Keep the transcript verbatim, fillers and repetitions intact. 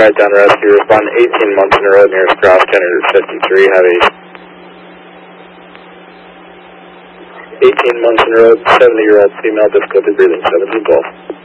Drive down rescue, respond eighteen months in a row, nearest cross, Kennedy fifty-three, have a eighteen months in a row, seventy year old female, difficulty breathing, seventeen Golf.